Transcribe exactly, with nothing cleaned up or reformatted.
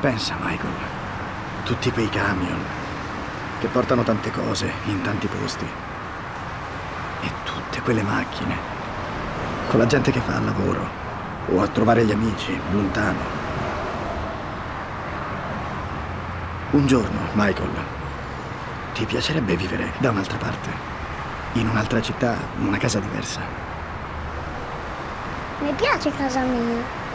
Pensa, Michael, tutti quei camion che portano tante cose in tanti posti. E tutte quelle macchine, con la gente che fa il lavoro o a trovare gli amici lontano. Un giorno, Michael, ti piacerebbe vivere da un'altra parte, in un'altra città, in una casa diversa? Mi piace casa mia.